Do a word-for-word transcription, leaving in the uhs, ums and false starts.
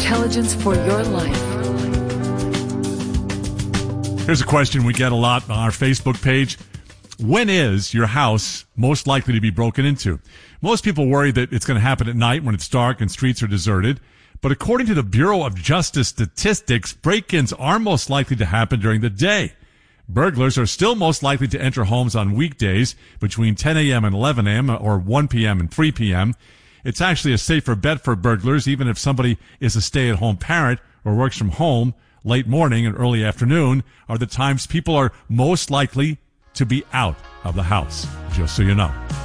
intelligence for your life. Here's a question we get a lot on our Facebook page. When is your house most likely to be broken into? Most people worry that it's going to happen at night when it's dark and streets are deserted. But according to the Bureau of Justice Statistics, break-ins are most likely to happen during the day. Burglars are still most likely to enter homes on weekdays between ten a.m. and eleven a.m. or one p.m. and three p.m. It's actually a safer bet for burglars, even if somebody is a stay-at-home parent or works from home. Late morning and early afternoon are the times people are most likely to be out of the house, just so you know.